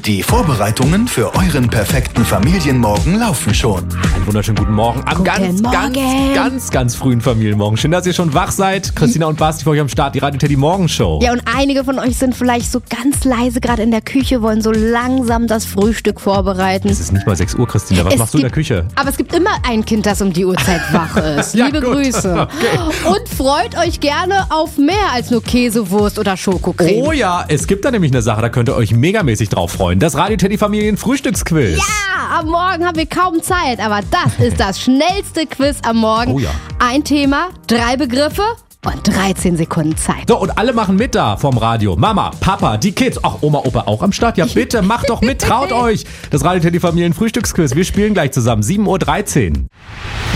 Die Vorbereitungen für euren perfekten Familienmorgen laufen schon. Einen wunderschönen guten Morgen am ganz frühen Familienmorgen. Schön, dass ihr schon wach seid. Christina und Basti für euch am Start, die Radio Teddy Morgenshow. Ja, und einige von euch sind vielleicht so ganz leise gerade in der Küche, wollen so langsam das Frühstück vorbereiten. Es ist nicht mal 6 Uhr, Christina. Was machst du in der Küche? Aber es gibt immer ein Kind, das um die Uhrzeit wach ist. Ja, Liebe gut. Grüße. Okay. Und freut euch gerne auf mehr als nur Käsewurst oder Schokocreme. Oh ja, es gibt da nämlich eine Sache, da könnt ihr euch megamäßig drauf freuen. Das Radio Teddy Familien Frühstücksquiz. Ja, am Morgen haben wir kaum Zeit, aber das ist das schnellste Quiz am Morgen. Oh ja. Ein Thema, 3 Begriffe und 13 Sekunden Zeit. So, und alle machen mit da vom Radio. Mama, Papa, die Kids. Ach, Oma, Opa auch am Start? Ja, bitte, macht doch mit, traut euch. Das Radio Teddy Familien Frühstücksquiz. Wir spielen gleich zusammen, 7.13 Uhr.